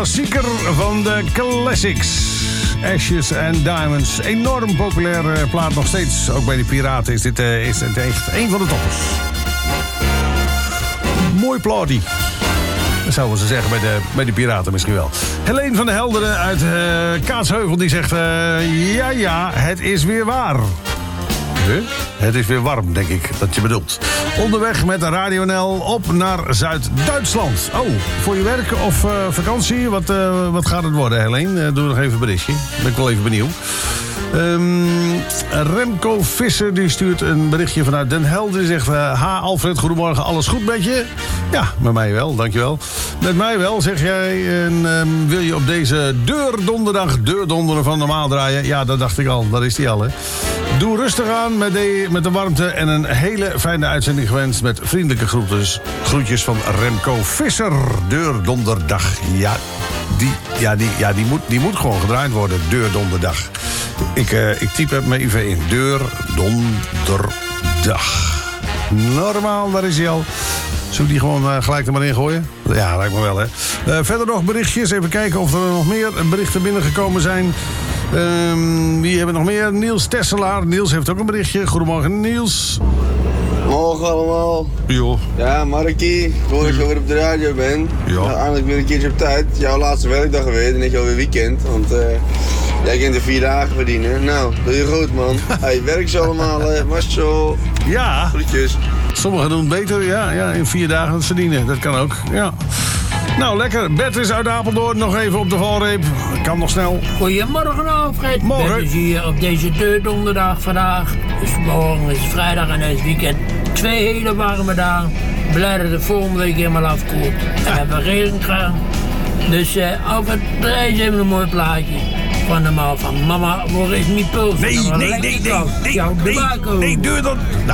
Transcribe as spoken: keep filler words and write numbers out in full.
Klassieker van de classics. Ashes and Diamonds. Enorm populaire plaat nog steeds. Ook bij de Piraten is dit uh, is het echt een van de toppers. Mooi plaatie. Dat zouden ze zeggen bij de, bij de Piraten misschien wel. Helene van der Helderen uit uh, Kaatsheuvel die zegt... Uh, ja, ja, het is weer waar. Huh? Het is weer warm, denk ik, dat je bedoelt. Onderweg met de Radio N L op naar Zuid-Duitsland. Oh, voor je werk of uh, vakantie? Wat, uh, wat gaat het worden, Helene? Uh, doe nog even een berichtje. Ben ik wel even benieuwd. Um, Remco Visser die stuurt een berichtje vanuit Den Helder. Die zegt, uh, ha Alfred, goedemorgen, alles goed met je? Ja, met mij wel, dankjewel. Met mij wel, zeg jij. En um, wil je op deze deurdonderdag deurdonderen van normaal draaien? Ja, dat dacht ik al, dat is die al, hè. Doe rustig aan met de, met de warmte en een hele fijne uitzending gewenst met vriendelijke groetjes, groetjes van Remco Visser. Deurdonderdag, ja, die, ja, die, ja, die, moet, die moet gewoon gedraaid worden, deurdonderdag. Ik, uh, ik type het me even in. Deurdonderdag. Normaal, daar is hij al. Zullen we die gewoon uh, gelijk er maar in gooien? Ja, lijkt me wel, hè. Uh, verder nog berichtjes. Even kijken of er nog meer berichten binnengekomen zijn. Um, wie hebben nog meer? Niels Tesselaar. Niels heeft ook een berichtje. Goedemorgen, Niels. Morgen allemaal. Jo. Ja, Markie. Ik hoor dat je weer op de radio bent. Ja. Nou, eindelijk weer een keertje op tijd. Jouw laatste werkdag geweest en net alweer weekend. Want uh, jij kunt er vier dagen verdienen. Nou, doe je goed, man. Hey, werk ze allemaal. Uh, Marcel. Ja. Groetjes. Sommigen doen het beter, ja, ja, in vier dagen het verdienen. Dat kan ook, ja. Nou, lekker. Bert is uit Apeldoorn. Nog even op de valreep. Kan nog snel. Goedemorgen, Alfred. Morgen. Bert is hier op deze deurdonderdag vandaag. Dus morgen is vrijdag en het weekend. Twee hele warme dagen. Blij dat het volgende week helemaal afkoelt. En we hebben regen gehad. Dus uh, Alfred, draai eens even een mooi plaatje. Van de man van mama, waar is mijn puls? Nee, nee, nee, nee, nee, nee, nee, nee, deur dan.